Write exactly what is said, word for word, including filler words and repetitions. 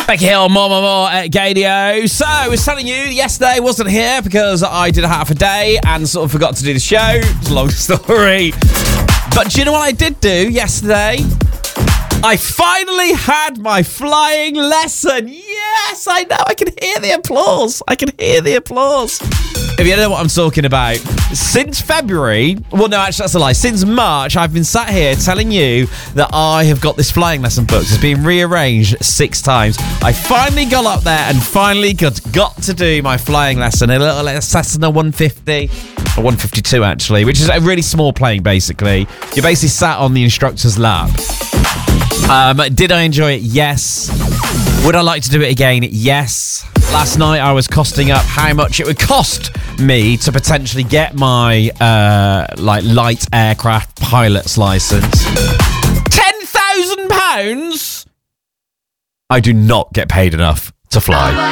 Becky Hill, more, more, more at Gadio. So, I was telling you, yesterday wasn't here because I did a half a day and sort of forgot to do the show. It's a long story. But do you know what I did do yesterday? I finally had my flying lesson. Yes, I know. I can hear the applause. I can hear the applause. If you don't know what I'm talking about, since February, well, no, actually, that's a lie. Since March, I've been sat here telling you that I have got this flying lesson booked. It's been rearranged six times. I finally got up there and finally got, got to do my flying lesson. A little Cessna one fifty, or one fifty-two, actually, which is a really small plane, basically. You're basically sat on the instructor's lap. Um, did I enjoy it? Yes. Would I like to do it again? Yes. Last night I was costing up how much it would cost me to potentially get my uh, like light aircraft pilot's license. ten thousand pounds? I do not get paid enough to fly.